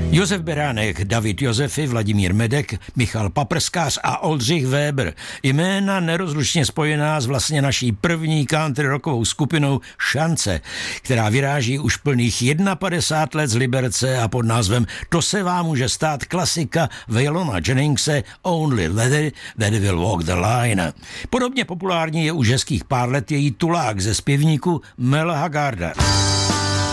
Josef Beránek, David Josefy, Vladimír Medek, Michal Paprskář a Oldřich Weber. Jména nerozlučně spojená s vlastně naší první country rockovou skupinou Šance, která vyráží už plných 51 let z Liberce a pod názvem To se vám může stát klasika Waylona Jenningse Only Leather That Will Walk the Line. Podobně populární je už hezkých pár let její tulák ze zpěvníku Mela Haggarda.